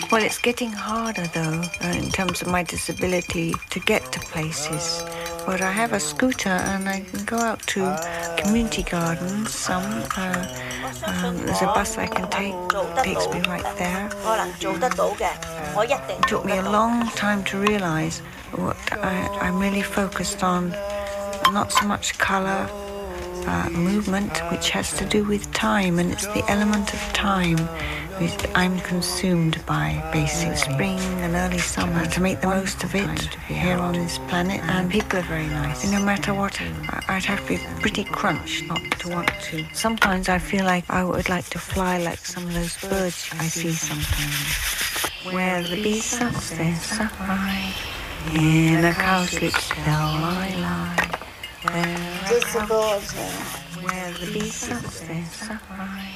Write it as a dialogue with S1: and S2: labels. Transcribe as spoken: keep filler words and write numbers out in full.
S1: Well, it's getting harder, though, uh, in terms of my disability to get to places. But I have a scooter and I can go out to community gardens, some. Uh, um, there's a bus I can take, takes me right there. It took me a long time to realise what I, I'm really focused on, not so much colour, uh, movement, which has to do with time, and it's the element of time which I'm consumed by, basically. Spring and early summer, to make the most of it here on this planet, and people are very nice. And no matter what, I'd have to be pretty crunched not to want to. Sometimes I feel like I would like to fly like some of those birds I see sometimes. Where the bee sucks their safari, in a cowslip's bell I lie. Where the bee sucks their safari.